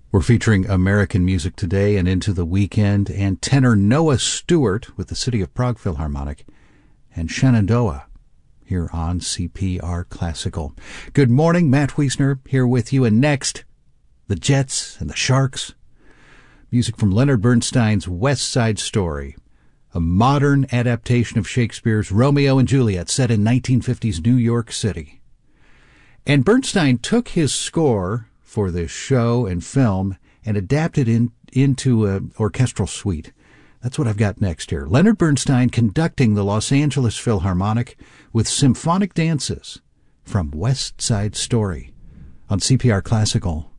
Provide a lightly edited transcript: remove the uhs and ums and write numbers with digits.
We're featuring American music today and into the weekend, and tenor Noah Stewart with the City of Prague Philharmonic and Shenandoah here on CPR Classical. Good morning, Matt Wiesner here with you, and next, the Jets and the Sharks. Music from Leonard Bernstein's West Side Story, a modern adaptation of Shakespeare's Romeo and Juliet set in 1950s New York City. And Bernstein took his score for this show and film and adapted into an orchestral suite. That's what I've got next here. Leonard Bernstein conducting the Los Angeles Philharmonic with symphonic dances from West Side Story on CPR Classical.